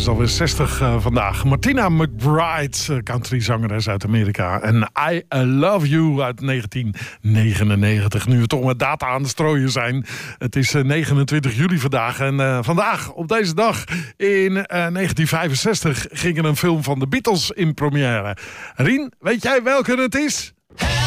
is alweer 60 vandaag. Martina McBride, countryzangeres uit Amerika. En I Love You uit 1999. Nu we toch met data aan het strooien zijn. Het is 29 juli vandaag. En vandaag, op deze dag, in 1965... ging er een film van de Beatles in première. Rien, weet jij welke het is?